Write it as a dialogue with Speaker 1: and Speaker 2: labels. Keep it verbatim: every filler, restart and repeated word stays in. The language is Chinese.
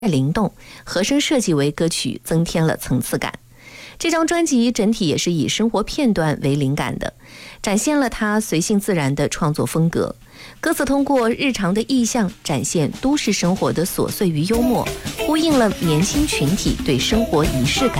Speaker 1: 灵动，和声设计为歌曲增添了层次感。这张专辑整体也是以生活片段为灵感的，展现了他随性自然的创作风格。歌词通过日常的意象展现都市生活的琐碎与幽默，呼应了年轻群体对生活仪式感